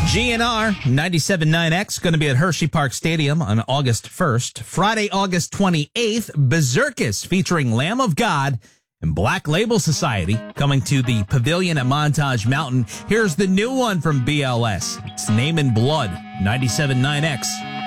GNR 97.9X going to be at Hershey Park Stadium on August 1st. Friday, August 28th, Berserkus featuring Lamb of God and Black Label Society coming to the Pavilion at Montage Mountain. Here's the new one from BLS. It's Name in Blood, 97.9X.